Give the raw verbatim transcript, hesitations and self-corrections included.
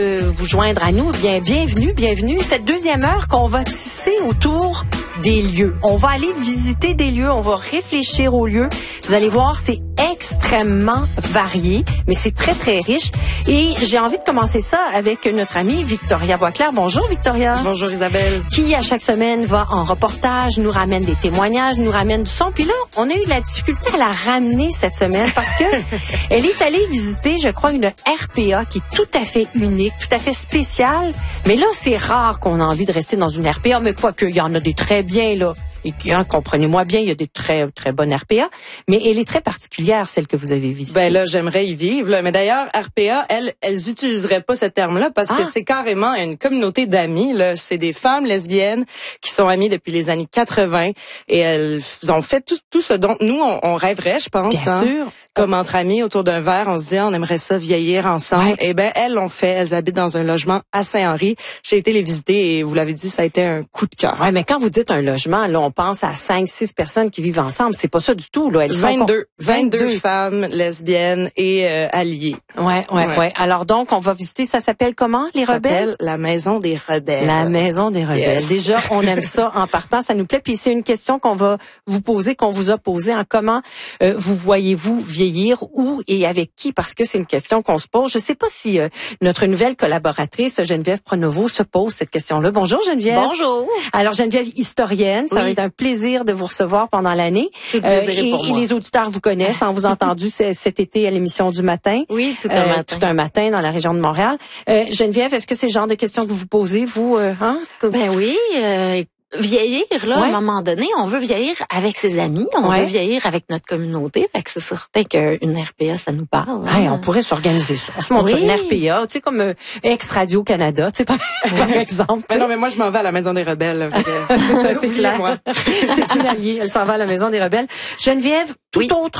Euh, vous joindre à nous, bien bienvenue, bienvenue. Cette deuxième heure qu'on va tisser autour des lieux. On va aller visiter des lieux, on va réfléchir aux lieux. Vous allez voir, c'est extrêmement varié, mais c'est très, très riche. Et j'ai envie de commencer ça avec notre amie Victoria Boisclair. Bonjour Victoria. Bonjour Isabelle. Qui, à chaque semaine, va en reportage, nous ramène des témoignages, nous ramène du son. Puis là, on a eu de la difficulté à la ramener cette semaine parce que elle est allée visiter, je crois, une R P A qui est tout à fait unique, tout à fait spéciale. Mais là, c'est rare qu'on a envie de rester dans une R P A, mais quoique, il y en a des très bien, là. Et hein, comprenez-moi bien, il y a des très très bonnes R P A, mais elle est très particulière, celle que vous avez visitée. Ben là, j'aimerais y vivre. Là. Mais d'ailleurs, R P A, elles, elles utiliseraient pas ce terme-là parce ah. que c'est carrément une communauté d'amis. Là, c'est des femmes lesbiennes qui sont amies depuis les années quatre-vingts et elles ont fait tout, tout ce dont nous on, on rêverait, je pense. Bien hein, sûr. Comme entre amis autour d'un verre, on se dit on aimerait ça vieillir ensemble. Ouais. Et ben elles l'ont fait. Elles habitent dans un logement à Saint-Henri. J'ai été les visiter et vous l'avez dit, ça a été un coup de cœur. Ouais, mais quand vous dites un logement, là, on pense à cinq, six personnes qui vivent ensemble. C'est pas ça du tout, là. Elles vingt-deux, sont vingt-deux femmes lesbiennes et euh, alliées. Ouais, ouais, ouais, ouais. Alors donc, on va visiter. Ça s'appelle comment, les ça rebelles? S'appelle la Maison des Rebelles. La Maison des Rebelles. Yes. Déjà, on aime ça en partant. Ça nous plaît. Puis c'est une question qu'on va vous poser, qu'on vous a posée. En comment euh, vous voyez-vous vieillir, où et avec qui? Parce que c'est une question qu'on se pose. Je sais pas si euh, notre nouvelle collaboratrice Geneviève Pronovo se pose cette question-là. Bonjour Geneviève. Bonjour. Alors Geneviève, historienne, ça oui. va être un plaisir de vous recevoir pendant l'année. C'est euh, et, pour moi. Et les auditeurs vous connaissent, hein, vous entendu cet été à l'émission du matin. Oui, tout un euh, matin. Tout un matin dans la région de Montréal. Euh, Geneviève, est-ce que c'est le genre de questions que vous posez, vous, euh, hein? Ben oui. Euh... Vieillir, là, ouais. à un moment donné, on veut vieillir avec ses amis, on ouais. veut vieillir avec notre communauté, fait que c'est certain qu'une R P A, ça nous parle. Hey, hein. On pourrait s'organiser ça. On se montre oui. une R P A, tu sais, comme euh, ex-Radio-Canada, tu sais, par, par exemple. Mais non, mais moi, je m'en vais à la Maison des Rebelles. c'est ça, c'est clair. C'est une alliée, elle s'en va à la Maison des Rebelles. Geneviève, tout oui. autre